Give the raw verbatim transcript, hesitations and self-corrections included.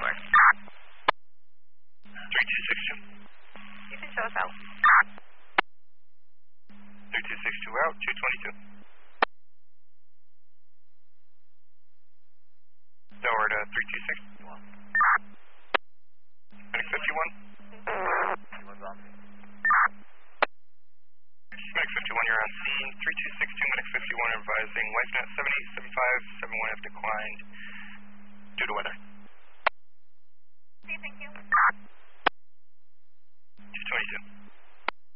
Quebec. three two six two. You can show us out. three two six two out, two twenty-two. Forward uh, three two six one. Medic fifty-one. fifty-one's on me. Medic fifty-one, you're on scene. three two six two, Medic fifty-one advising WiFi net seven eight seven five seven one have declined due to weather. Okay, thank you. two twenty-two.